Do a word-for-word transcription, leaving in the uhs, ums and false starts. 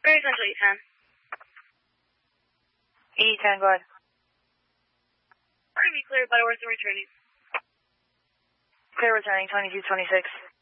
Very Central, E ten. E ten, go ahead. Pretty clear, Butterworth and returning. Clear returning, twenty-two twenty-six.